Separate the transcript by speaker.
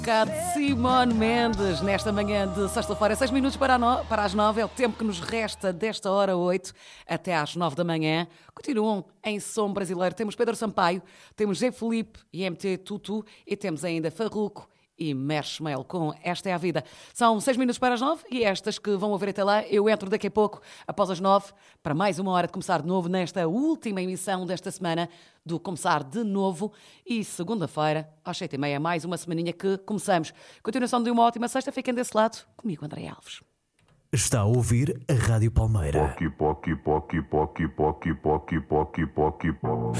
Speaker 1: Cá de Simone Mendes, nesta manhã de sexta-feira, 6 minutos para as 9, é o tempo que nos resta desta hora 8 até às 9 da manhã. Continuam em som brasileiro. Temos Pedro Sampaio, temos Zé Felipe e MT Tutu e temos ainda Farruko e Marshmello com Esta é a Vida. São 6 minutos para as 9 e estas que vão ouvir até lá, eu entro daqui a pouco, após as 9, para mais uma hora de começar de novo nesta última emissão desta semana do Começar de Novo. E segunda-feira, às 7h30, mais uma semaninha que começamos. Continuação de uma ótima sexta, fiquem desse lado, comigo André Alves.
Speaker 2: Está a ouvir a Rádio Palmeira.
Speaker 3: Poc, poc, poc, poc, poc, poc, poc, poc, poc.